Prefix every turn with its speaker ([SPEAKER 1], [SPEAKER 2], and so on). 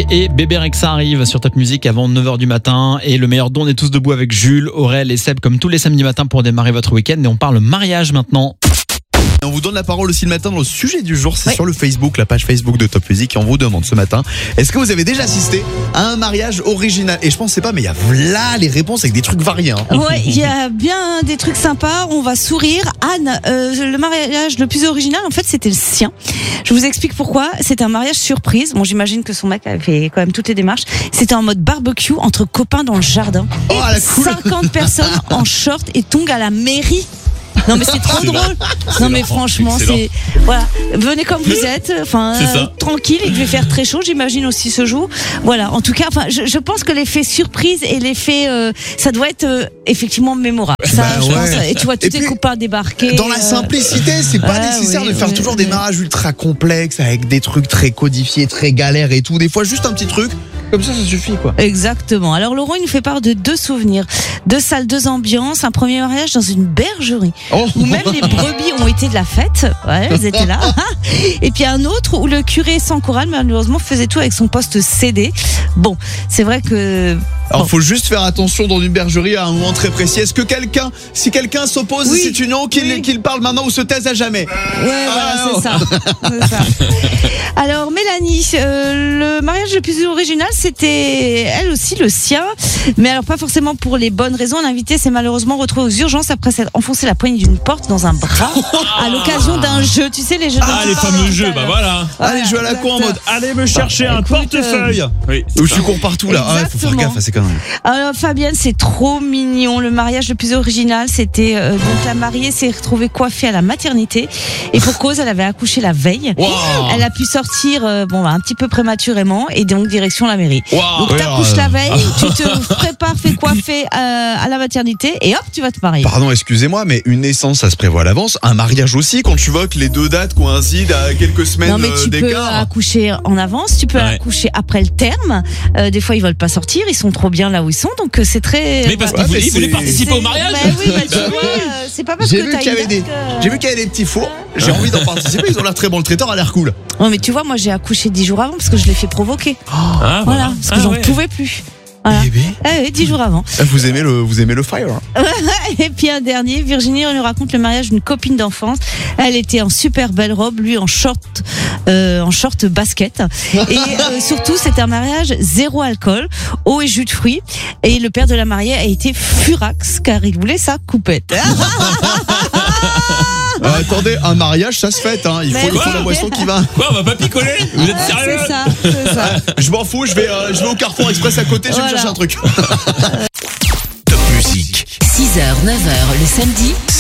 [SPEAKER 1] Drake et Bébé Rexha arrivent sur Top Music avant 9h du matin. Et le meilleur don, on est tous debout avec Jules, Aurel et Seb comme tous les samedis matins pour démarrer votre week-end. Et on parle mariage maintenant.
[SPEAKER 2] On vous donne la parole aussi le matin dans le sujet du jour, c'est sur le Facebook, la page Facebook de Top Music, et on vous demande ce matin, est-ce que vous avez déjà assisté à un mariage original? Et je pensais pas, mais il y a là les réponses avec des trucs variés.
[SPEAKER 3] Ouais, il y a bien des trucs sympas, on va sourire. Anne, le mariage le plus original, en fait, c'était le sien. Je vous explique pourquoi. C'était un mariage surprise. Bon, j'imagine que son mec avait fait quand même toutes les démarches. C'était en mode barbecue entre copains dans le jardin.
[SPEAKER 2] Oh, la cool.
[SPEAKER 3] 50 personnes en short et tongs à la mairie. Non mais c'est trop drôle. Non mais franchement, c'est voilà, venez comme vous êtes, enfin tranquille, il devait faire très chaud, j'imagine aussi ce jour. Voilà, en tout cas, enfin je pense que l'effet surprise et l'effet ça doit être effectivement mémorable. Ça, je pense, et tu vois tous tes copains débarquer
[SPEAKER 2] dans la simplicité, c'est pas nécessaire de faire toujours des mariages ultra complexes avec des trucs très codifiés, très galères et tout. Des fois juste un petit truc comme ça suffit quoi.
[SPEAKER 3] Exactement. Alors Laurent, il nous fait part de 2 souvenirs, 2 salles, 2 ambiances. Un premier mariage dans une bergerie où même les brebis ont été de la fête. Ouais, elles étaient là. Et puis un autre où le curé sans chorale malheureusement faisait tout avec son poste CD. Bon, c'est vrai que
[SPEAKER 2] alors faut juste faire attention dans une bergerie à un moment très précis. Est-ce que si quelqu'un s'oppose à cette union, qu'il parle maintenant ou se taise à jamais?
[SPEAKER 3] Ouais, voilà, c'est ça. Alors Mélanie, le mariage le plus original, c'était elle aussi le sien, mais alors pas forcément pour les bonnes raisons. L'invité s'est malheureusement retrouvé aux urgences après s'être enfoncé la poignée d'une porte dans un bras à l'occasion d'un jeu. Tu sais, les jeux.
[SPEAKER 4] Les fameux jeux, bah voilà.
[SPEAKER 2] Allez, jouer à la con en mode allez me chercher un portefeuille. Où je cours partout là. Faut faire gaffe à ces conneries.
[SPEAKER 3] Alors Fabienne, c'est trop mignon. Le mariage le plus original, c'était donc la mariée s'est retrouvée coiffée à la maternité et pour cause, elle avait accouché la veille.
[SPEAKER 2] Wow.
[SPEAKER 3] Elle a pu sortir un petit peu prématurément et donc direction la mairie.
[SPEAKER 2] Wow.
[SPEAKER 3] Donc t'accouches la veille, tu te prépares, fais coiffer à la maternité et hop, tu vas te marier.
[SPEAKER 2] Pardon, excusez-moi, mais une naissance, ça se prévoit à l'avance. Un mariage aussi, quand tu vois que les 2 dates coïncident à quelques semaines d'écart.
[SPEAKER 3] Non mais tu peux accoucher en avance, tu peux accoucher après le terme. Des fois ils veulent pas sortir, ils sont trop bien là où ils sont, donc c'est très.
[SPEAKER 4] Mais parce qu'ils voulaient participer au mariage.
[SPEAKER 3] Oui, tu vois, c'est pas parce que t'as
[SPEAKER 2] J'ai vu qu'il y avait des petits fours. J'ai envie d'en participer. Ils ont l'air très bons. Le traiteur a l'air cool.
[SPEAKER 3] Ouais, mais tu vois, moi j'ai accouché 10 jours avant parce que je l'ai fait provoquer. Voilà, parce que j'en pouvais plus. Voilà. 10 jours avant.
[SPEAKER 2] Vous aimez le fire.
[SPEAKER 3] Et puis un dernier, Virginie, on nous raconte le mariage d'une copine d'enfance. Elle était en super belle robe, lui en short basket. Et surtout, c'était un mariage 0 alcool, eau et jus de fruits. Et le père de la mariée a été furax car il voulait sa coupette.
[SPEAKER 2] Attendez, un mariage, ça se fête, hein. Il faut la boisson qui va.
[SPEAKER 4] Quoi, on va pas picoler? Vous êtes sérieux?
[SPEAKER 3] C'est ça.
[SPEAKER 2] Je m'en fous, je vais au Carrefour Express à côté, je vais me chercher un truc.
[SPEAKER 5] Top Music.
[SPEAKER 6] 6h, 9h le samedi.